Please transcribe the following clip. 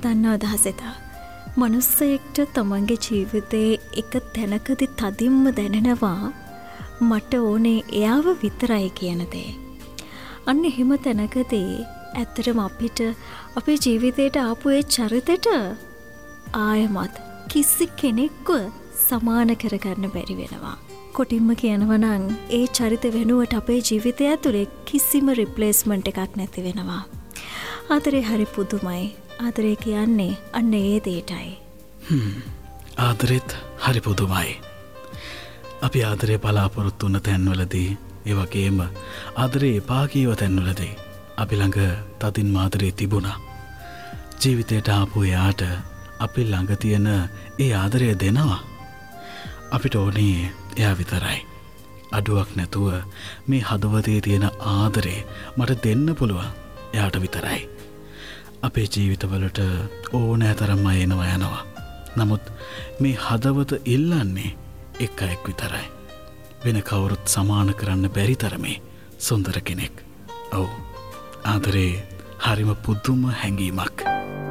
දන්නවද හසිතා? මනුස්සයෙක්ට තමන්ගේ ජීවිතේ එක තැනකදී තදින්ම දැනෙනවා මට ඕනේ එයාව විතරයි කියන දේ. අන්න එහෙම තැනකදී ඇත්තටම අපිට අපේ ජීවිතේට ආපු ඒ චරිතෙට ආයමත් කිසි කෙනෙක්ව සමාන කරගන්න බැරි වෙනවා. කොටින්ම කියනවා නම් ඒ චරිත වෙනුවට අපේ ජීවිතය ඇතුලේ කිසිම රිප්ලේස්මන්ට් එකක් නැති වෙනවා. ආදරේ හරි පුදුමයි. ආදරේ කියන්නේ අන්න ඒ දෙයටයි. ආදරෙත් හරි පුදුමයි. අපි ආදරේ බලාපොරොත්තු වුණ තැන්වලදී ඒ වගේම ආදරේ එපා කීව තැන්වලදී අපි ළඟ තදින් ආදරේ තිබුණා. ජීවිතයට ආපු එයාට අපි ළඟ තියෙන ඒ ආදරය දෙනවා. අපිට ඕනේ එයා විතරයි. අඩුවක් නැතුව මේ හදවතේ තියෙන ආදරේ මට දෙන්න පුළුවන් එයාට විතරයි. අපේ ජීවිතවලට ඕනෑ තරම් අය එනවා යනවා. නමුත් මේ හදවත ඉල්ලන්නේ එක් අයෙක් විතරයි. වෙන කවුරුත් සමාන කරන්න බැරි තරමේ සුන්දර කෙනෙක්. ඔව්. ආදරේ හරිම පුදුම හැඟීමක්.